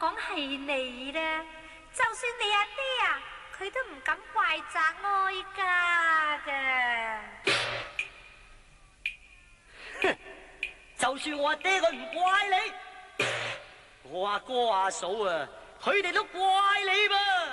講係你啦，就算你阿爹啊，佢都唔敢怪責哀家噶。 哼，就算我阿爹佢唔怪你，我阿哥阿嫂啊，佢哋都怪你噃。